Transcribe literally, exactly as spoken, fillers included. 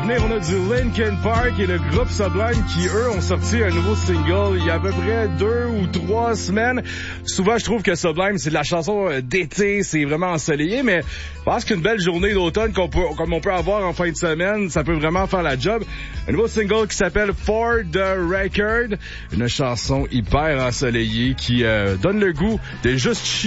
venir, on a du Linkin Park et le groupe Sublime qui, eux, ont sorti un nouveau single il y a à peu près deux ou trois semaines. Souvent, je trouve que Sublime, c'est de la chanson d'été, c'est vraiment ensoleillé, mais je pense qu'une belle journée d'automne qu'on peut, comme on peut avoir en fin de semaine, ça peut vraiment faire la job. Un nouveau single qui s'appelle For the Record, une chanson hyper ensoleillée qui euh, donne le goût de juste chier